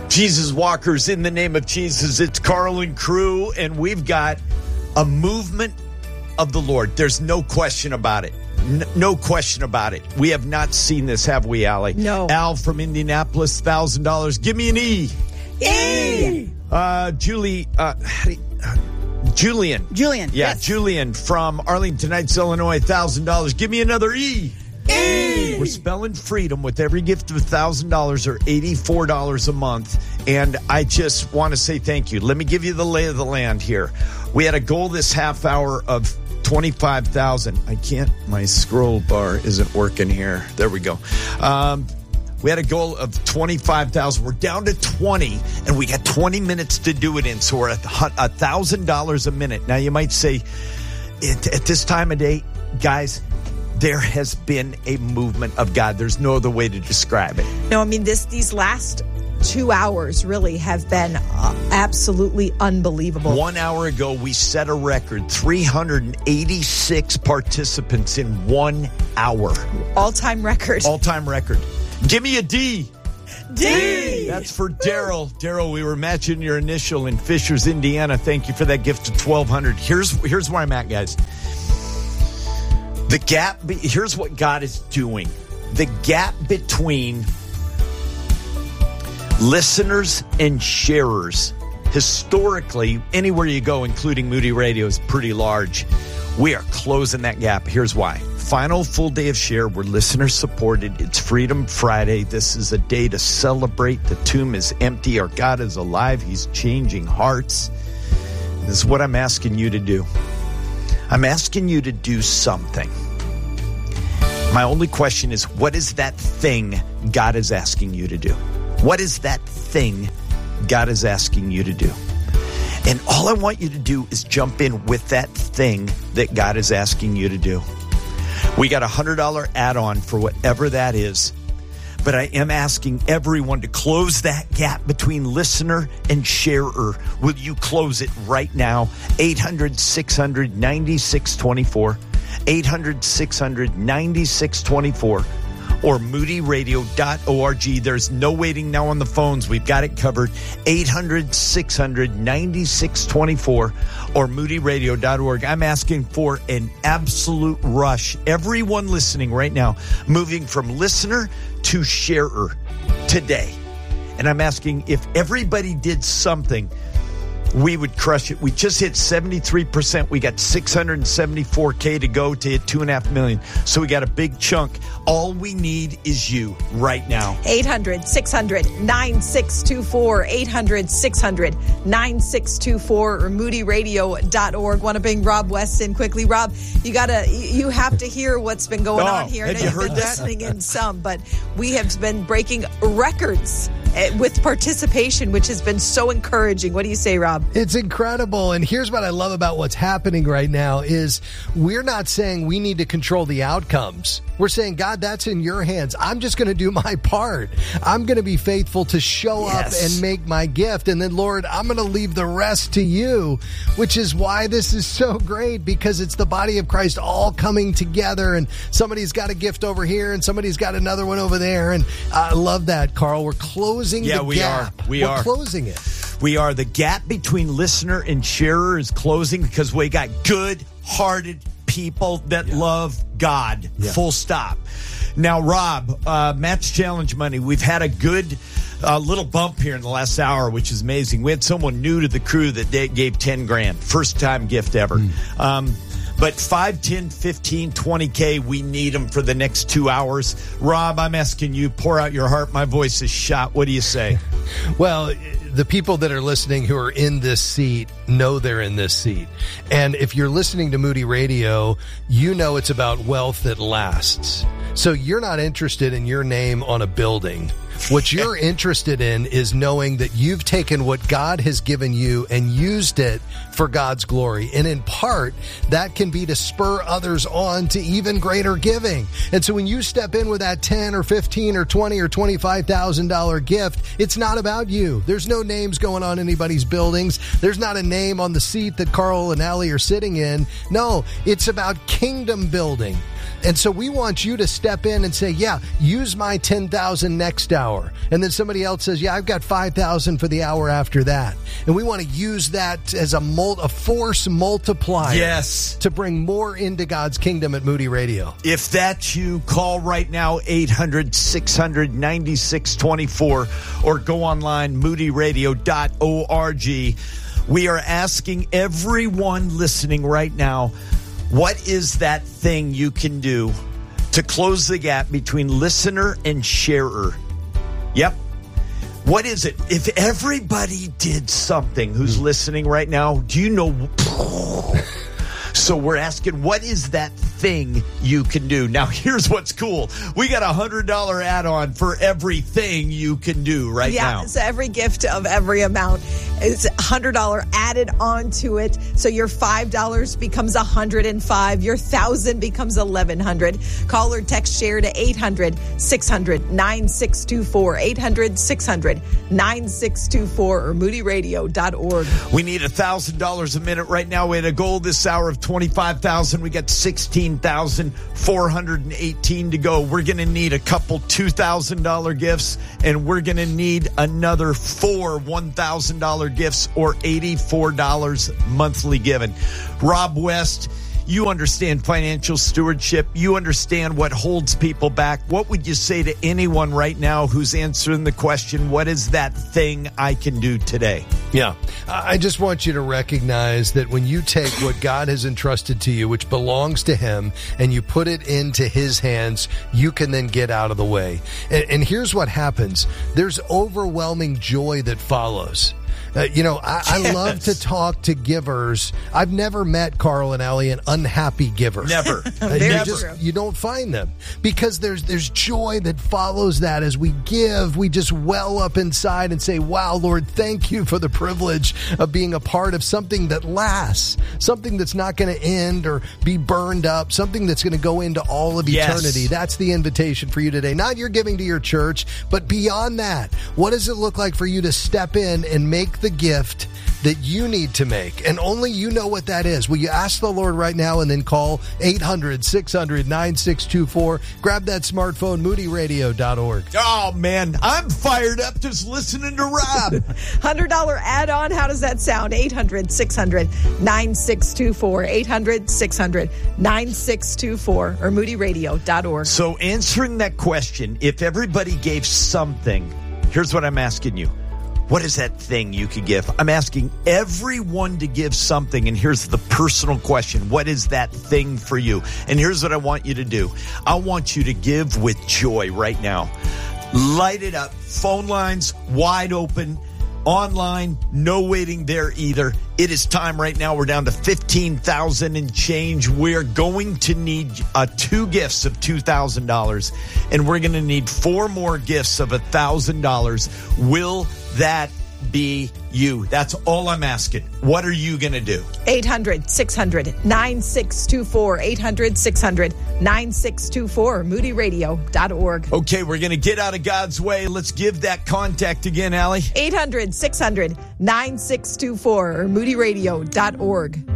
Jesus Walkers, in the name of Jesus. It's Carl and crew, and we've got a movement of the Lord. There's no question about it. No question about it. We have not seen this, have we, Allie? No. Al from Indianapolis, $1,000. Give me an E. E. Julian. Yeah, yes. Julian from Arlington Heights, Illinois, $1,000. Give me another E. E. We're spelling freedom with every gift of $1,000 or $84 a month. And I just want to say thank you. Let me give you the lay of the land here. We had a goal this half hour of 25,000. I can't, my scroll bar isn't working here. There we go. We had a goal of 25,000. We're down to 20, and we got 20 minutes to do it in. So we're at $1,000 a minute. Now you might say, at this time of day, guys, there has been a movement of God. There's no other way to describe it. No, I mean, these last 2 hours really have been absolutely unbelievable. 1 hour ago, we set a record, 386 participants in 1 hour. All-time record. All-time record. Give me a D. D. That's for Daryl. Daryl, we were matching your initial in Fishers, Indiana. Thank you for that gift of $1,200. Here's where I'm at, guys. The gap, here's what God is doing. The gap between listeners and sharers, historically, anywhere you go, including Moody Radio, is pretty large. We are closing that gap. Here's why. Final full day of share. We're listener supported. It's Freedom Friday. This is a day to celebrate. The tomb is empty. Our God is alive. He's changing hearts. This is what I'm asking you to do. I'm asking you to do something. My only question is, what is that thing God is asking you to do? What is that thing God is asking you to do? And all I want you to do is jump in with that thing that God is asking you to do. We got a $100 add-on for whatever that is. But I am asking everyone to close that gap between listener and sharer. Will you close it right now? 800-600-9624. 800-600-9624. Or moodyradio.org. There's no waiting now on the phones. We've got it covered. 800-600-9624 or moodyradio.org. I'm asking for an absolute rush. Everyone listening right now, moving from listener to sharer today. And I'm asking if everybody did something, we would crush it. We just hit 73%. We got 674K to go to hit 2.5 million. So we got a big chunk. All we need is you right now. 800-600-9624. 800-600-9624 or moodyradio.org. Want to bring Rob West in quickly. Rob, you have to hear what's been going on here. Have you heard that? Listening in some, but we have been breaking records with participation, which has been so encouraging. What do you say, Rob? It's incredible. And here's what I love about what's happening right now is we're not saying we need to control the outcomes. We're saying, God, that's in your hands. I'm just going to do my part. I'm going to be faithful to show up and make my gift. And then, Lord, I'm going to leave the rest to you, which is why this is so great, because it's the body of Christ all coming together. And somebody's got a gift over here and somebody's got another one over there. And I love that, Carl. We're closing the gap. We're closing it. We are. The gap between listener and sharer is closing because we got good-hearted people that love God. Full stop. Now, Rob, Match Challenge money. We've had a good little bump here in the last hour, which is amazing. We had someone new to the crew that gave $10,000. First time gift ever. But 5, 10, 15, 20K, we need them for the next 2 hours. Rob, I'm asking you, pour out your heart. My voice is shot. What do you say? Well, the people that are listening who are in this seat know they're in this seat. And if you're listening to Moody Radio, you know it's about wealth that lasts. So you're not interested in your name on a building. What you're interested in is knowing that you've taken what God has given you and used it for God's glory. And in part, that can be to spur others on to even greater giving. And so when you step in with that 10 or 15 or 20 or $25,000 gift, it's not about you. There's no names going on anybody's buildings. There's not a name on the seat that Carl and Allie are sitting in. No, it's about kingdom building. And so we want you to step in and say, yeah, use my 10,000 next hour. And then somebody else says, yeah, I've got 5,000 for the hour after that. And we want to use that as a force multiplier. Yes. To bring more into God's kingdom at Moody Radio. If that's you, call right now, 800-600-9624, or go online, moodyradio.org. We are asking everyone listening right now, what is that thing you can do to close the gap between listener and sharer? Yep. What is it? If everybody did something who's listening right now, do you know? So we're asking, what is that thing you can do? Now, here's what's cool. We got a $100 add-on for everything you can do now. Yeah, so every gift of every amount is $100 added onto it. So your $5 becomes $105. Your $1,000 becomes $1,100. Call or text share to 800-600-9624. 800-600-9624 or moodyradio.org. We need $1,000 a minute right now. We had a goal this hour of 25,000. We got 16,418 to go. We're going to need a couple $2,000 gifts, and we're going to need another 4 $1,000 gifts, or $84 monthly given. Rob West, you understand financial stewardship. You understand what holds people back. What would you say to anyone right now who's answering the question, what is that thing I can do today? Yeah. I just want you to recognize that when you take what God has entrusted to you, which belongs to Him, and you put it into His hands, you can then get out of the way. And here's what happens. There's overwhelming joy that follows. I love to talk to givers. I've never met, Carl and Allie, an unhappy giver. Never. You don't find them, because there's joy that follows that. As we give, we just well up inside and say, wow, Lord, thank you for the privilege of being a part of something that lasts, something that's not going to end or be burned up, something that's going to go into all of eternity. That's the invitation for you today. Not your giving to your church, but beyond that. What does it look like for you to step in and make the gift that you need to make? And only you know what that is. Will you ask the Lord right now, and then call 800-600-9624. Grab that smartphone, moodyradio.org. Oh, man, I'm fired up just listening to Rob. $100 add-on. How does that sound? 800-600-9624. 800-600-9624 or moodyradio.org. So answering that question, if everybody gave something, here's what I'm asking you. What is that thing you could give? I'm asking everyone to give something, and here's the personal question. What is that thing for you? And here's what I want you to do. I want you to give with joy right now. Light it up. Phone lines wide open. Online, no waiting there either. It is time right now. We're down to 15,000 and change. We're going to need 2 gifts of $2,000, and we're going to need 4 more gifts of $1,000. Will that be you? That's all I'm asking. What are you going to do? 800-600-9624. 800-600-9624 or moodyradio.org. Okay, we're going to get out of God's way. Let's give that contact again, Allie. 800-600-9624 or moodyradio.org.